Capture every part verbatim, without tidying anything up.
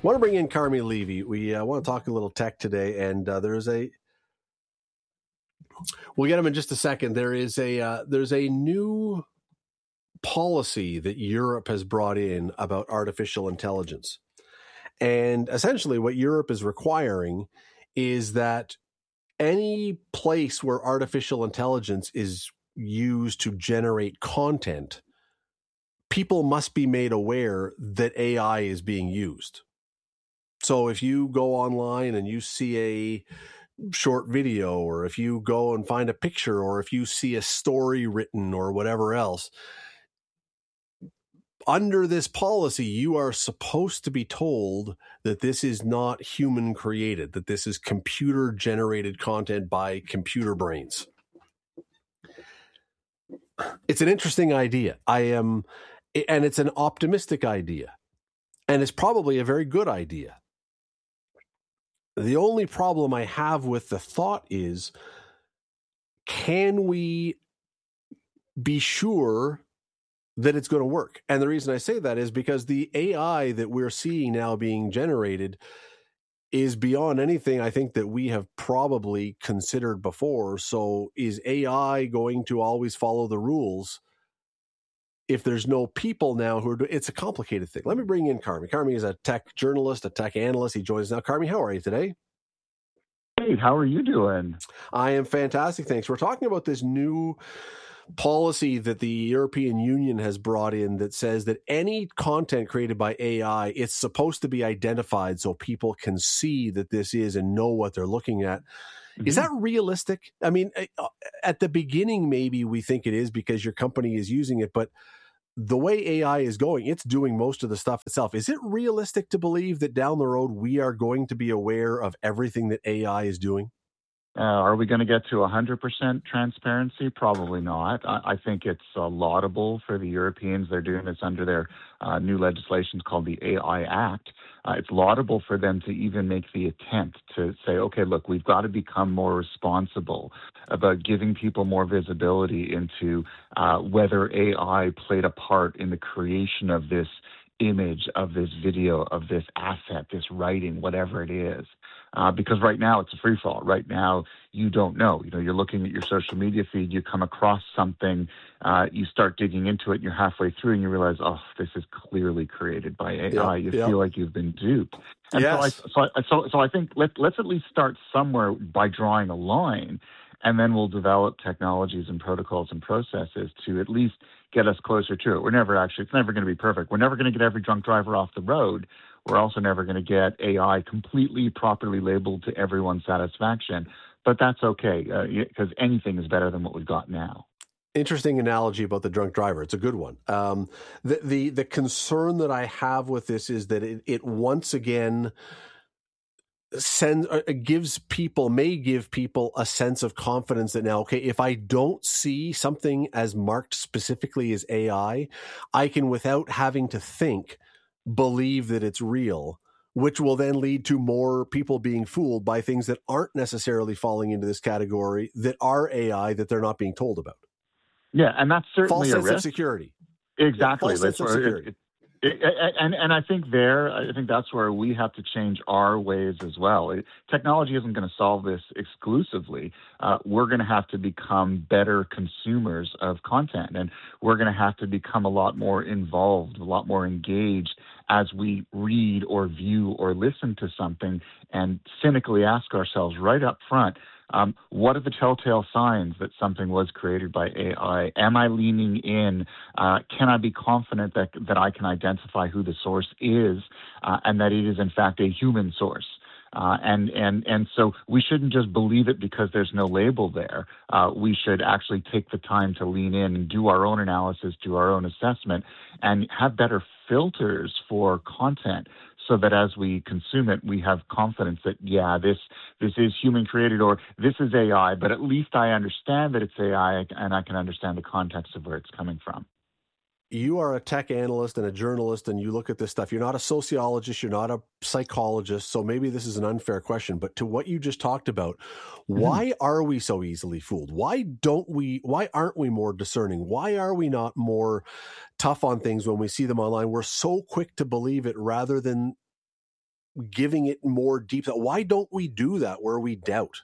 want to bring in Carmi Levy. We uh, want to talk a little tech today, and uh, there's a. We'll get him in just a second. There is a uh, there's a new policy that Europe has brought in about artificial intelligence, and essentially, what Europe is requiring is that any place where artificial intelligence is used to generate content, people must be made aware that A I is being used. So if you go online and you see a short video, or if you go and find a picture, or if you see a story written or whatever else, under this policy, you are supposed to be told that this is not human created, that this is computer generated content by computer brains. It's an interesting idea. I am, and it's an optimistic idea, and it's probably a very good idea. The only problem I have with the thought is, can we be sure that it's going to work? And the reason I say that is because the A I that we're seeing now being generated is beyond anything I think that we have probably considered before. So is A I going to always follow the rules if there's no people now who are doing? It's a complicated thing. Let me bring in Carmi. Carmi is a tech journalist, a tech analyst. He joins us now. Carmi, how are you today? Hey, how are you doing? I am fantastic, thanks. We're talking about this new policy that the European Union has brought in that says that any content created by A I, it's supposed to be identified so people can see that this is and know what they're looking at. Mm-hmm. Is that realistic? I mean, at the beginning, maybe we think it is because your company is using it, but the way A I is going, it's doing most of the stuff itself. Is it realistic to believe that down the road we are going to be aware of everything that A I is doing? Uh, are we going to get to one hundred percent transparency? Probably not. I, I think it's uh, laudable for the Europeans. They're doing this under their uh, new legislation called the A I Act. Uh, it's laudable for them to even make the attempt to say, okay, look, we've got to become more responsible about giving people more visibility into uh, whether A I played a part in the creation of this image, of this video, of this asset, this writing, whatever it is. Uh, because right now it's a free fall. Right now you don't know. You know, you're looking at your social media feed, you come across something, uh, you start digging into it, and you're halfway through, and you realize, oh, this is clearly created by A I. Yep, you yep. feel like you've been duped. And yes. so, I, so, I, so, so I think let, let's at least start somewhere by drawing a line, and then we'll develop technologies and protocols and processes to at least get us closer to it. We're never actually, it's never going to be perfect. We're never going to get every drunk driver off the road. We're also never going to get A I completely properly labeled to everyone's satisfaction. But that's okay, because uh, anything is better than what we've got now. Interesting analogy about the drunk driver. It's a good one. Um, the, the the concern that I have with this is that it, it once again sends, uh, gives people, may give people a sense of confidence that now, okay, if I don't see something as marked specifically as A I, I can, without having to think, believe that it's real, which will then lead to more people being fooled by things that aren't necessarily falling into this category, that are A I, that they're not being told about. Yeah, and that's certainly false a sense risk. of security. Exactly. Yeah, false sense of security. It, it, it, and and I think there, I think that's where we have to change our ways as well. It, technology isn't going to solve this exclusively. Uh, we're going to have to become better consumers of content, and we're going to have to become a lot more involved, a lot more engaged as we read or view or listen to something, and cynically ask ourselves right up front, Um, what are the telltale signs that something was created by A I? Am I leaning in? Uh, can I be confident that that I can identify who the source is uh, and that it is in fact a human source? Uh, and and and so we shouldn't just believe it because there's no label there. Uh, we should actually take the time to lean in and do our own analysis, do our own assessment, and have better filters for content, so that as we consume it, we have confidence that, yeah, this this is human created, or this is A I, but at least I understand that it's A I and I can understand the context of where it's coming from. You are a tech analyst and a journalist, and you look at this stuff. You're not a sociologist, you're not a psychologist, so maybe this is an unfair question, but to what you just talked about, why mm. are we so easily fooled? Why don't we, why aren't we more discerning? Why are we not more tough on things when we see them online? We're so quick to believe it rather than giving it more deep thought? Why don't we do that where we doubt?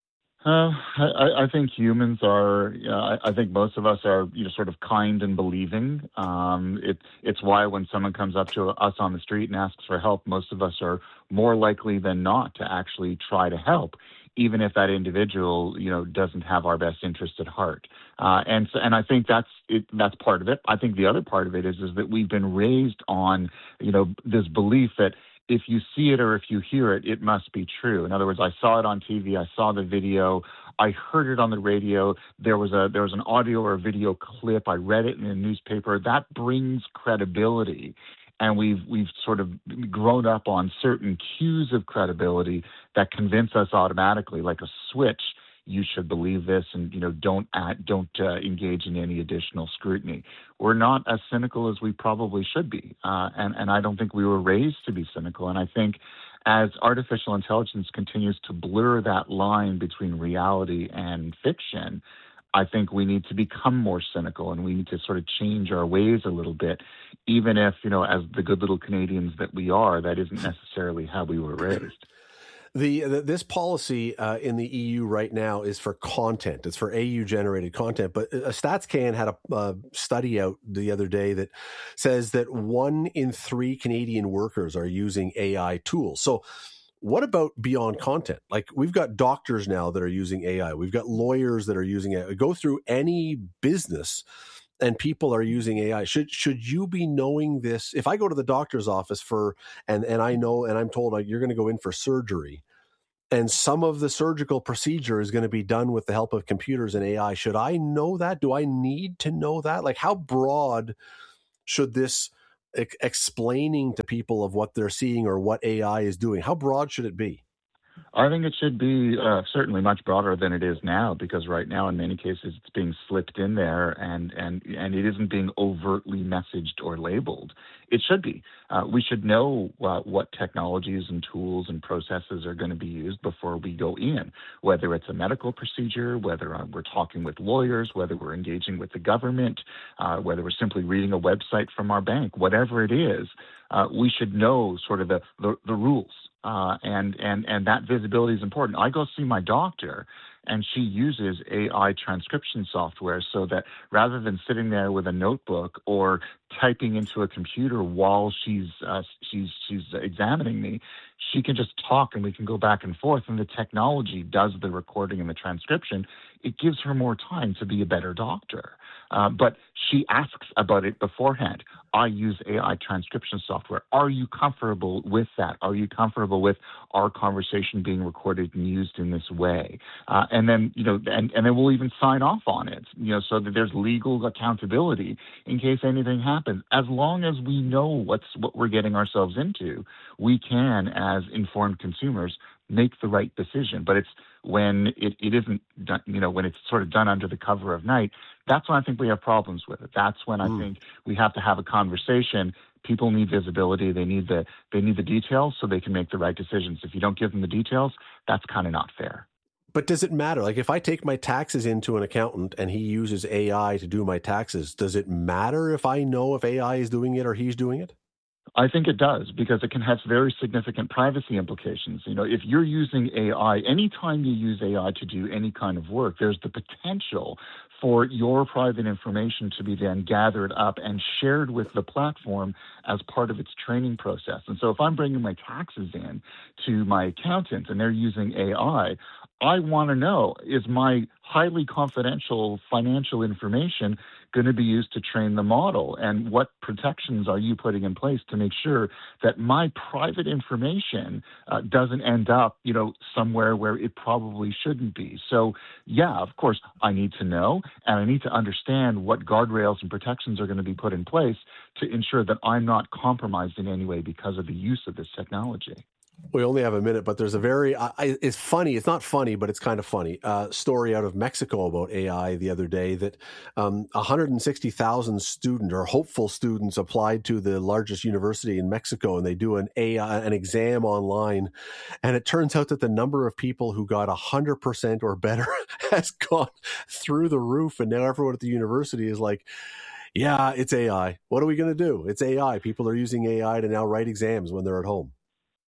Uh, I, I think humans are. You know, I, I think most of us are, you know, sort of kind and believing. Um, it, it's why when someone comes up to us on the street and asks for help, most of us are more likely than not to actually try to help, even if that individual, you know, doesn't have our best interest at heart. Uh, and so, and I think that's it. That's part of it. I think the other part of it is is that we've been raised on, you know, this belief that if you see it or if you hear it, it must be true. In other words, I saw it on T V, I saw the video, I heard it on the radio, there was a there was an audio or a video clip, I read it in a newspaper. That brings credibility. And we've we've sort of grown up on certain cues of credibility that convince us automatically, like a switch. You should believe this, and you know, don't act, don't uh, engage in any additional scrutiny. We're not as cynical as we probably should be, uh, and and I don't think we were raised to be cynical. And I think as artificial intelligence continues to blur that line between reality and fiction, I think we need to become more cynical, and we need to sort of change our ways a little bit, even if, you know, as the good little Canadians that we are, that isn't necessarily how we were raised. The, the this policy uh, in the E U right now is for content. It's for A U generated content. But a StatsCan had a uh, study out the other day that says that one in three Canadian workers are using A I tools. So what about beyond content? Like, we've got doctors now that are using A I. We've got lawyers that are using it. Go through any business and people are using A I. Should should you be knowing this? If I go to the doctor's office for, and, and I know, and I'm told like, you're going to go in for surgery, and some of the surgical procedure is going to be done with the help of computers and A I, should I know that? Do I need to know that? Like, how broad should this ex- explaining to people of what they're seeing or what A I is doing, how broad should it be? I think it should be uh, certainly much broader than it is now, because right now, in many cases, it's being slipped in there, and and and it isn't being overtly messaged or labeled. It should be. Uh, we should know uh, what technologies and tools and processes are going to be used before we go in, whether it's a medical procedure, whether uh, we're talking with lawyers, whether we're engaging with the government, uh, whether we're simply reading a website from our bank, whatever it is. Uh, we should know sort of the the, the rules. Uh, and, and, and that visibility is important. I go see my doctor, and she uses A I transcription software so that rather than sitting there with a notebook or typing into a computer while she's uh, she's she's examining me, she can just talk and we can go back and forth, and the technology does the recording and the transcription. It gives her more time to be a better doctor. Uh, but she asks about it beforehand. I use A I transcription software. Are you comfortable with that? Are you comfortable with our conversation being recorded and used in this way? Uh, and then, you know, and, and then we'll even sign off on it, you know, so that there's legal accountability in case anything happens. As long as we know what's what we're getting ourselves into, we can, as informed consumers, make the right decision. But it's when it, it isn't done, you know, when it's sort of done under the cover of night, that's when I think we have problems with it. That's when I mm. think we have to have a conversation. People need visibility. They need the they need the details so they can make the right decisions. If you don't give them the details, that's kind of not fair. But does it matter? Like, if I take my taxes into an accountant and he uses A I to do my taxes, does it matter if I know if A I is doing it or he's doing it? I think it does, because it can have very significant privacy implications. You know, if you're using A I, anytime you use A I to do any kind of work, there's the potential for your private information to be then gathered up and shared with the platform as part of its training process. And so if I'm bringing my taxes in to my accountant and they're using A I, I want to know, is my highly confidential financial information going to be used to train the model? And what protections are you putting in place to make sure that my private information uh, doesn't end up, you know, somewhere where it probably shouldn't be? So, yeah, of course, I need to know, and I need to understand what guardrails and protections are going to be put in place to ensure that I'm not compromised in any way because of the use of this technology. We only have a minute, but there's a very, I, it's funny, it's not funny, but it's kind of funny, uh, story out of Mexico about A I the other day that um, one hundred sixty thousand students or hopeful students applied to the largest university in Mexico, and they do an A I, an exam online. And it turns out that the number of people who got one hundred percent or better has gone through the roof. And now everyone at the university is like, yeah, it's A I. What are we going to do? It's A I. People are using A I to now write exams when they're at home.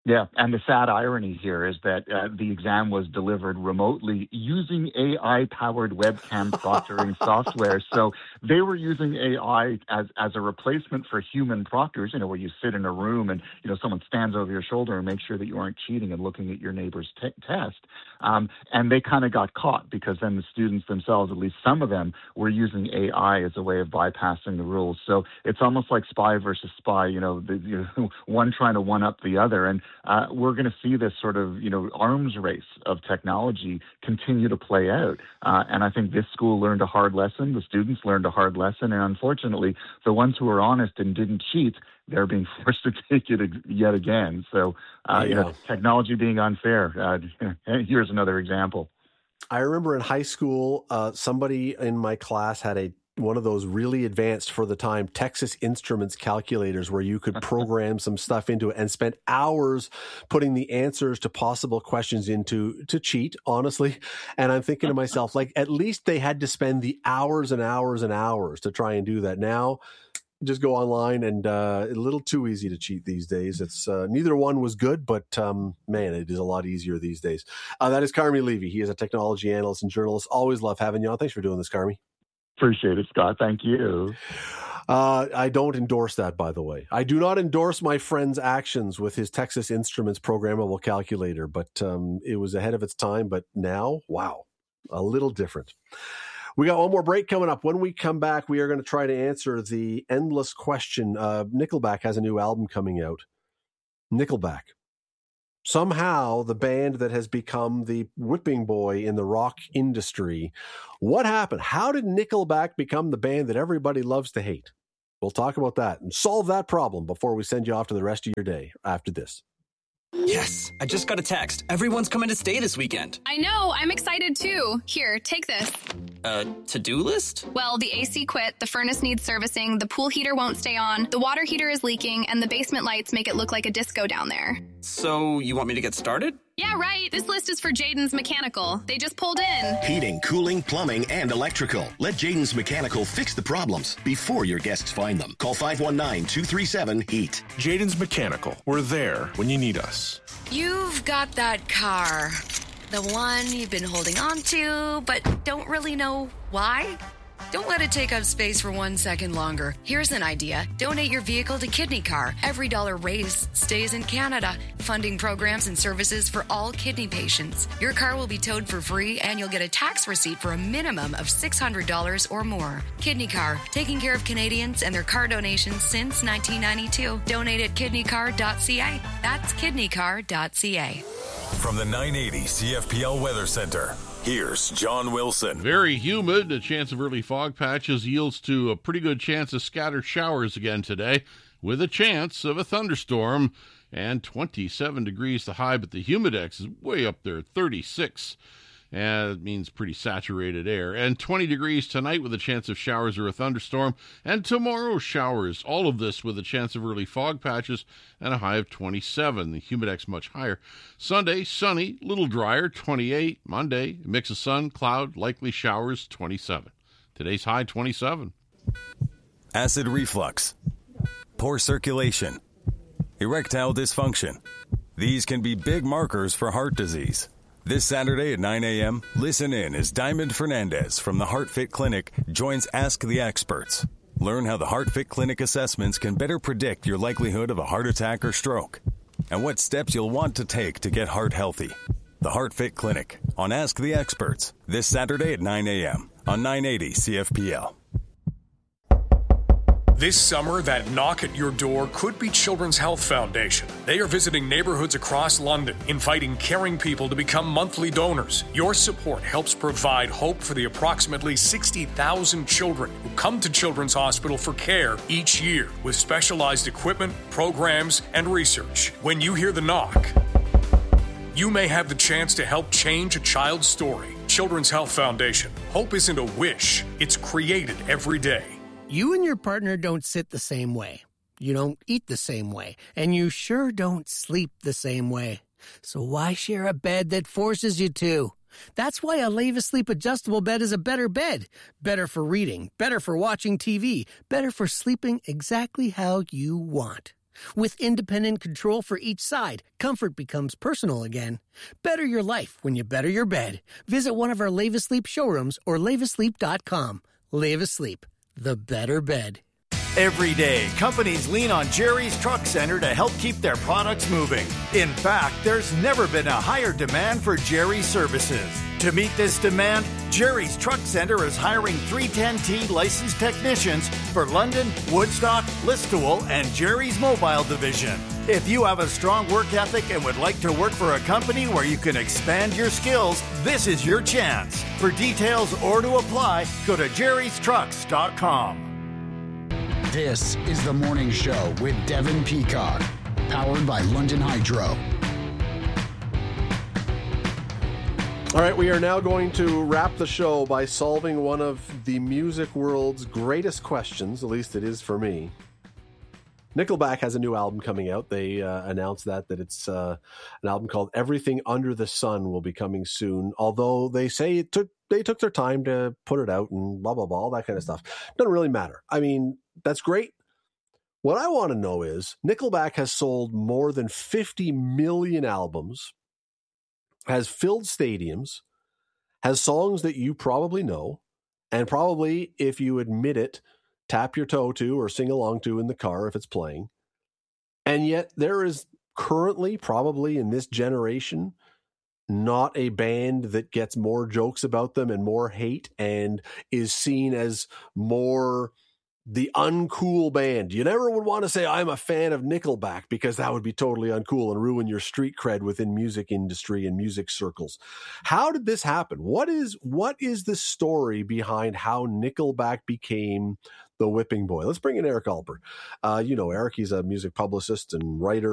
Yeah, and the sad irony here is that uh, the exam was delivered remotely using A I-powered webcam proctoring software. So they were using A I as as a replacement for human proctors, you know, where you sit in a room and, you know, someone stands over your shoulder and makes sure that you aren't cheating and looking at your neighbor's t- test. Um, and they kind of got caught because then the students themselves, at least some of them, were using A I as a way of bypassing the rules. So it's almost like spy versus spy, you know, the, you know one trying to one-up the other. And Uh, we're going to see this sort of, you know, arms race of technology continue to play out. Uh, and I think this school learned a hard lesson. The students learned a hard lesson. And unfortunately, the ones who were honest and didn't cheat, they're being forced to take it yet again. So, uh, yeah. you know, technology being unfair. Uh, here's another example. I remember in high school, uh, somebody in my class had a one of those really advanced for the time Texas Instruments calculators where you could program some stuff into it and spend hours putting the answers to possible questions into to cheat, honestly. And I'm thinking to myself, like, at least they had to spend the hours and hours and hours to try and do that. Now, just go online and uh, a little too easy to cheat these days. It's uh, neither one was good, but um, man, it is a lot easier these days. Uh, that is Carmi Levy. He is a technology analyst and journalist. Always love having you on. Thanks for doing this, Carmi. Appreciate it, Scott. Thank you. Uh, I don't endorse that, by the way. I do not endorse my friend's actions with his Texas Instruments programmable calculator, but um, it was ahead of its time. But now, wow, a little different. We got one more break coming up. When we come back, we are going to try to answer the endless question. Uh, Nickelback has a new album coming out. Nickelback. Somehow, the band that has become the whipping boy in the rock industry. What happened? How did Nickelback become the band that everybody loves to hate? We'll talk about that and solve that problem before we send you off to the rest of your day after this. Yes, I just got a text. Everyone's coming to stay this weekend. I know, I'm excited too. Here, take this. Uh, to-do list? Well, the A C quit, the furnace needs servicing, the pool heater won't stay on, the water heater is leaking, and the basement lights make it look like a disco down there. So, you want me to get started? Yeah, right. This list is for Jaden's Mechanical. They just pulled in. Heating, cooling, plumbing, and electrical. Let Jaden's Mechanical fix the problems before your guests find them. Call five one nine, two three seven, HEAT. Jaden's Mechanical. We're there when you need us. You've got that car. The one you've been holding on to, but don't really know why? Don't let it take up space for one second longer. Here's an idea. Donate your vehicle to Kidney Car. Every dollar raised stays in Canada, funding programs and services for all kidney patients. Your car will be towed for free, and you'll get a tax receipt for a minimum of six hundred dollars or more. Kidney Car, taking care of Canadians and their car donations since nineteen ninety-two. Donate at kidney car dot c a. That's kidney car dot c a. From the nine eighty C F P L Weather Center, here's John Wilson. Very humid. A chance of early fog patches yields to a pretty good chance of scattered showers again today, with a chance of a thunderstorm. And twenty-seven degrees the high, but the humidex is way up there, thirty-six. And it means pretty saturated air. And twenty degrees tonight with a chance of showers or a thunderstorm. And tomorrow, showers. All of this with a chance of early fog patches and a high of twenty-seven. The humidex much higher. Sunday, sunny, little drier, twenty-eight. Monday, a mix of sun, cloud, likely showers, twenty-seven. Today's high, twenty-seven. Acid reflux, poor circulation, erectile dysfunction. These can be big markers for heart disease. This Saturday at nine a.m., listen in as Diamond Fernandez from the HeartFit Clinic joins Ask the Experts. Learn how the HeartFit Clinic assessments can better predict your likelihood of a heart attack or stroke, and what steps you'll want to take to get heart healthy. The HeartFit Clinic on Ask the Experts this Saturday at nine a.m. on nine eighty C F P L. This summer, that knock at your door could be Children's Health Foundation. They are visiting neighborhoods across London, inviting caring people to become monthly donors. Your support helps provide hope for the approximately sixty thousand children who come to Children's Hospital for care each year with specialized equipment, programs, and research. When you hear the knock, you may have the chance to help change a child's story. Children's Health Foundation. Hope isn't a wish. It's created every day. You and your partner don't sit the same way. You don't eat the same way. And you sure don't sleep the same way. So why share a bed that forces you to? That's why a Leva Sleep adjustable bed is a better bed. Better for reading, better for watching T V, better for sleeping exactly how you want. With independent control for each side, comfort becomes personal again. Better your life when you better your bed. Visit one of our Lave Asleep showrooms or lave asleep dot com. Lave Asleep, the better bed. Every day, companies lean on Jerry's Truck Center to help keep their products moving. In fact, there's never been a higher demand for Jerry's services. To meet this demand, Jerry's Truck Center is hiring three ten T licensed technicians for London, Woodstock, Listowel, and Jerry's Mobile Division. If you have a strong work ethic and would like to work for a company where you can expand your skills, this is your chance. For details or to apply, go to jerrys trucks dot com. This is The Morning Show with Devin Peacock, powered by London Hydro. All right, we are now going to wrap the show by solving one of the music world's greatest questions, at least it is for me. Nickelback has a new album coming out. They uh, announced that, that it's uh, an album called Everything Under the Sun will be coming soon, although they say it took they took their time to put it out and blah, blah, blah, all that kind of stuff. Doesn't really matter. I mean, that's great. What I want to know is Nickelback has sold more than fifty million albums, has filled stadiums, has songs that you probably know, and probably, if you admit it, tap your toe to or sing along to in the car if it's playing. And yet there is currently, probably in this generation, not a band that gets more jokes about them and more hate and is seen as more the uncool band. You never would want to say, I'm a fan of Nickelback, because that would be totally uncool and ruin your street cred within music industry and music circles. How did this happen? What is, what is the story behind how Nickelback became the whipping boy? Let's bring in Eric Alper. Uh, you know, Eric, he's a music publicist and writer